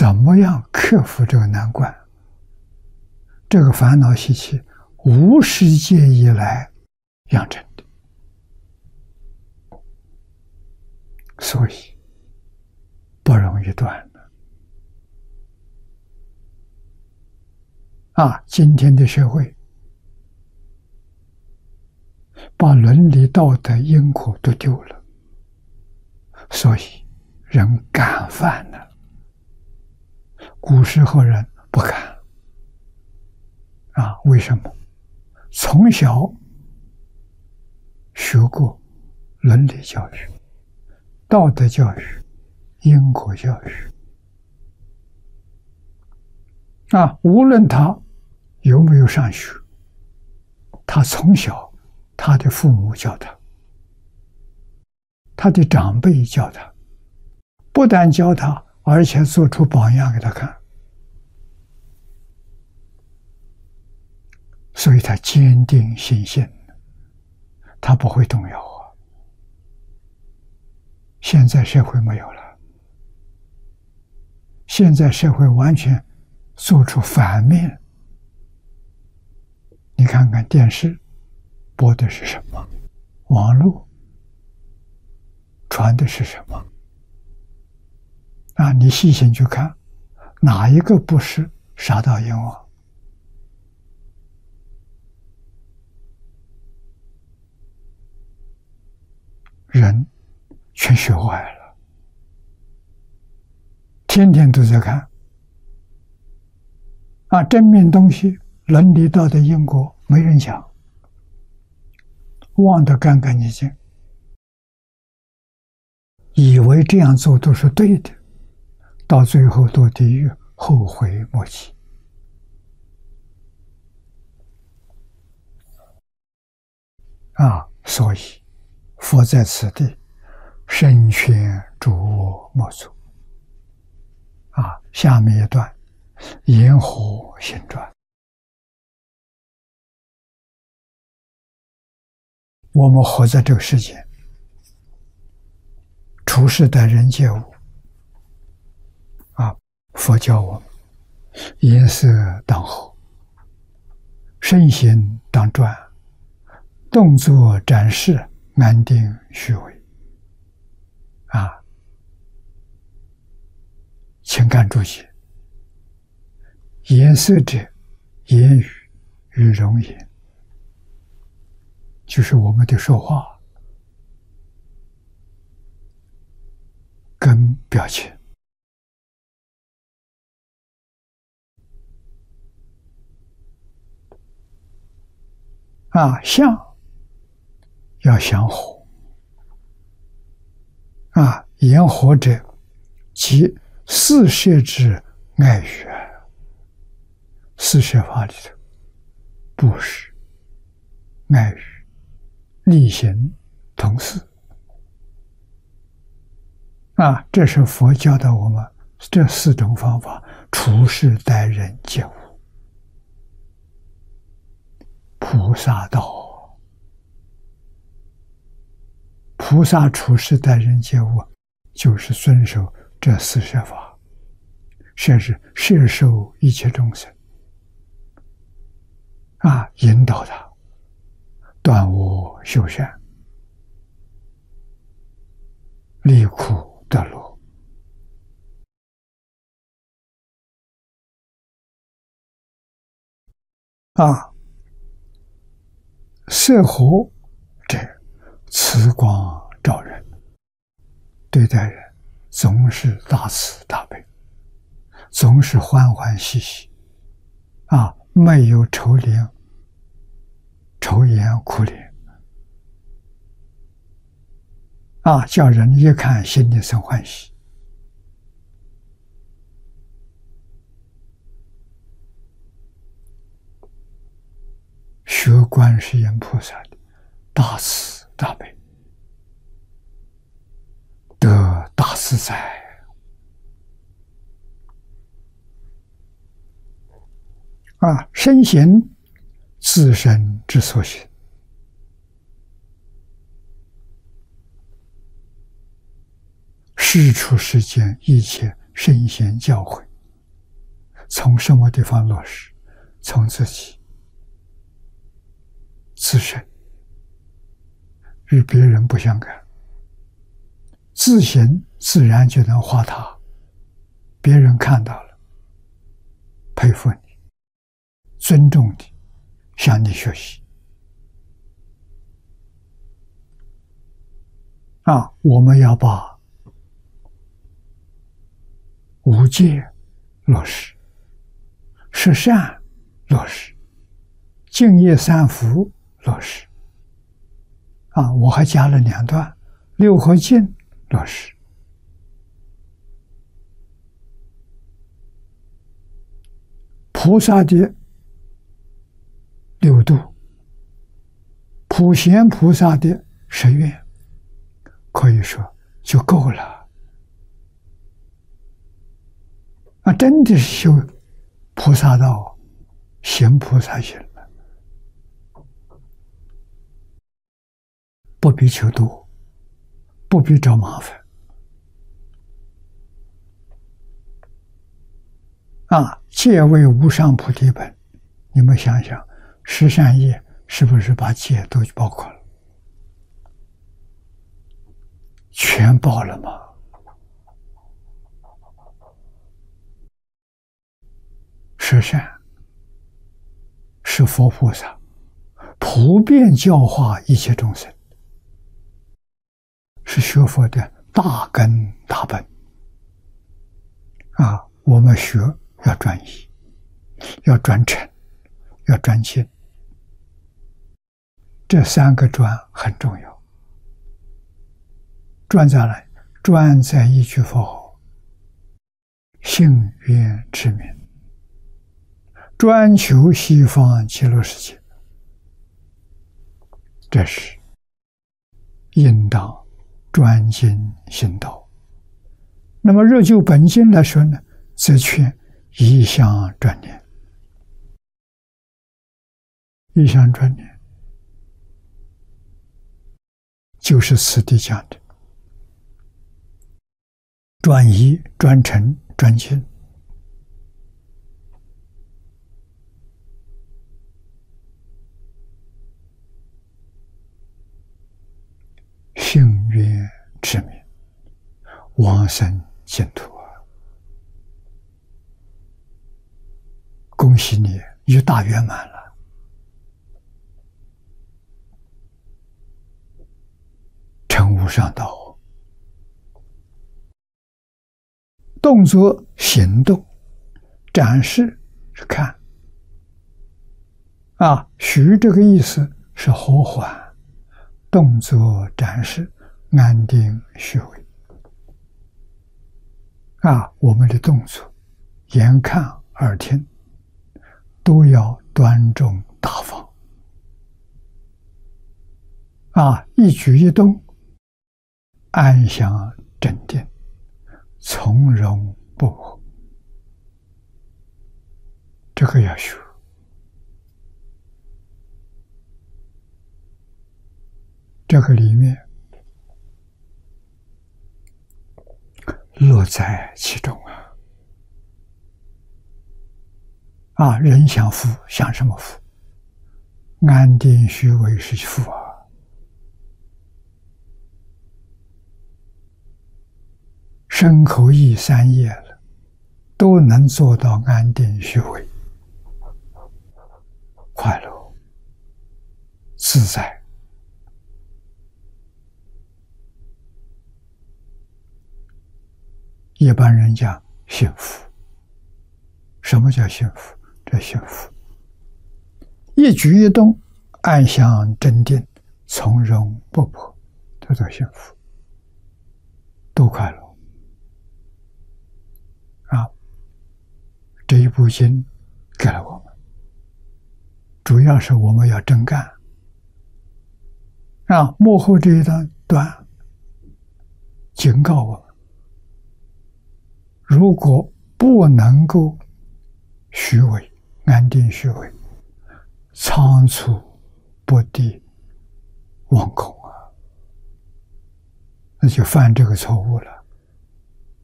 怎么样克服这个难关？这个烦恼习气，无始界以来养成的，所以不容易断的。今天的社会把伦理道德因果都丢了，所以人敢犯了。古时候人不敢为什么？从小学过伦理教育、道德教育、因果教育无论他有没有上学，他从小他的父母教他，他的长辈教他，不但教他，而且做出榜样给他看，所以他坚定信心，他不会动摇现在社会没有了，现在社会完全做出反面。你看看电视播的是什么，网络传的是什么你细心去看，哪一个不是杀盗淫妄？人全学坏了，天天都在看正面东西，伦理道德因果没人讲，忘得干干净净，以为这样做都是对的，到最后堕地狱，后悔莫及所以佛在此地深劝诸恶莫作下面一段言火行传。我们活在这个世界，处事待人接物佛教我们颜色当后，身形当转，动作展示安定虚伪请看注解，颜色者，言语与容颜，就是我们的说话跟表情相要相和言和者，即四摄之爱语。四摄法里头，布施、爱语、力行、同事这是佛教的我们这四种方法处事待人接物。菩萨道，菩萨处事待人接物，就是遵守这四摄法，摄受一切众生引导他断恶修善，离苦得乐色和者，慈光照人，对待人总是大慈大悲，总是欢欢喜喜没有愁怜、愁颜苦脸叫人一看心里生欢喜。学观世音菩萨的大慈大悲，得大自在身行自身之所行，世出世间一切圣贤教诲， 从什么地方落实？从自己自身，与别人不相干，自行自然就能化他。别人看到了，佩服你，尊重你，向你学习。我们要把无戒落实，十善落实，净业三福落实。我还加了2段，六和敬落实。菩萨的六度，普贤菩萨的10愿，可以说就够了。真的是修菩萨道，行菩萨行了，不必求多，不必找麻烦。戒为无上菩提本，你们想想，十善业是不是把戒都包括了？全包了吗？十善是佛菩萨普遍教化一切众生，是学佛的大根大本。我们学要专一，要专诚，要专心，这3个专很重要。专在哪里？专在一句佛号，信愿持名，专求西方极乐世界。这是应当专精行道。那么若就本经来说呢，则劝一向专念。一向专念就是此地讲的专一、专诚、专精。信愿持名，往生净土。恭喜你，你大圆满了。成无上道。动作行动，展示是看。许这个意思是和缓，动作展示，安定虚伪。我们的动作，眼看耳听，都要端重大方。一举一动，安详镇定，从容不迫。这个要学。这个里面乐在其中人想福，想什么福？安定虚伪是福身口意3业了，都能做到安定虚伪，快乐自在。一般人讲幸福。什么叫幸福？这幸福，一举一动安详镇定，从容不迫，这叫幸福，多快乐这一部经给了我们，主要是我们要真干幕后这一段警告我们，如果不能够虚伪，安定虚伪，仓促不地妄恐那就犯这个错误了。